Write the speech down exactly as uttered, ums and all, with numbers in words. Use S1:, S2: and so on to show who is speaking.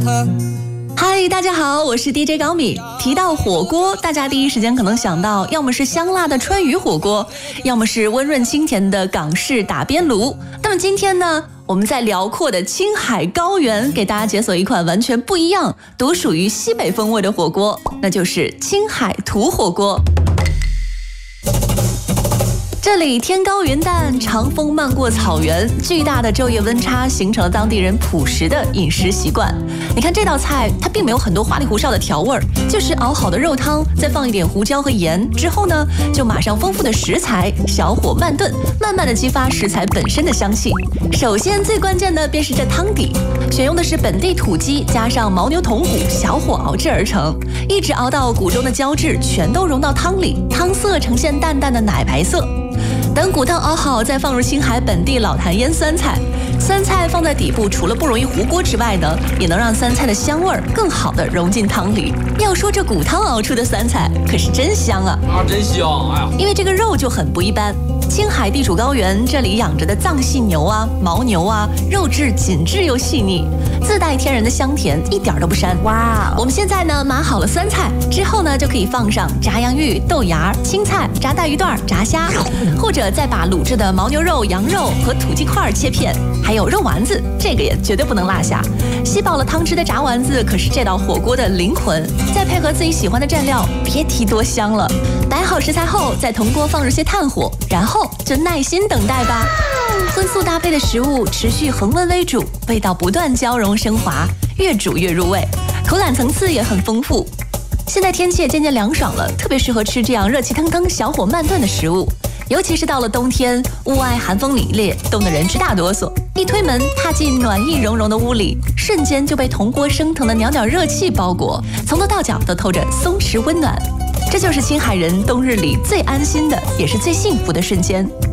S1: 嗨，大家好，我是 D J 高米。提到火锅，大家第一时间可能想到，要么是香辣的川渝火锅，要么是温润清甜的港式打边炉。那么今天呢，我们在辽阔的青海高原给大家解锁一款完全不一样、独属于西北风味的火锅，那就是青海土火锅。这里天高云淡，长风漫过草原，巨大的昼夜温差形成了当地人朴实的饮食习惯。你看这道菜，它并没有很多花里胡哨的调味，就是熬好的肉汤，再放一点胡椒和盐，之后呢，就马上丰富的食材，小火慢炖，慢慢的激发食材本身的香气。首先最关键的便是这汤底，选用的是本地土鸡，加上牦牛筒骨，小火熬制而成，一直熬到骨中的胶质全都融到汤里，汤色呈现淡淡的奶白色。等骨汤熬好，再放入青海本地老坛腌酸菜。酸菜放在底部，除了不容易糊锅之外呢，也能让酸菜的香味儿更好的融进汤里。要说这骨汤熬出的酸菜可是真香啊！
S2: 啊，真香！哎呀，
S1: 因为这个肉就很不一般。青海地处高原，这里养着的藏系牛啊、牦牛啊，肉质紧致又细腻，自带天然的香甜，一点都不膻。哇！我们现在呢码好了酸菜之后呢，就可以放上炸洋芋、豆芽、青菜、炸带鱼段、炸虾，或者再把卤制的牦牛肉、羊肉和土鸡块切片，还有肉丸子，这个也绝对不能落下。吸饱了汤汁的炸丸子可是这道火锅的灵魂，再配合自己喜欢的蘸料，别提多香了。摆好食材后，在铜锅放入些炭火，然后就耐心等待吧。荤素搭配的食物持续恒温微煮，味道不断交融升华，越煮越入味，口感层次也很丰富。现在天气也渐渐凉爽了，特别适合吃这样热气腾腾、小火慢炖的食物。尤其是到了冬天，屋外寒风凛冽，冻得人直打哆嗦。一推门，踏进暖意融融的屋里，瞬间就被铜锅升腾的袅袅热气包裹，从头到脚都透着松弛温暖。这就是青海人冬日里最安心的，也是最幸福的瞬间。